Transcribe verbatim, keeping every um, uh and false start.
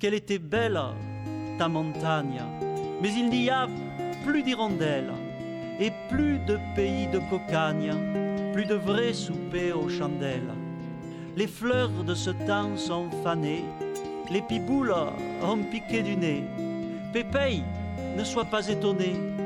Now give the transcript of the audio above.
qu'elle était belle, ta montagne, mais il n'y a plus d'hirondelles et plus de pays de cocagne, plus de vrais soupers aux chandelles. Les fleurs de ce temps sont fanées, les piboules ont piqué du nez. Pépéille, ne sois pas étonné,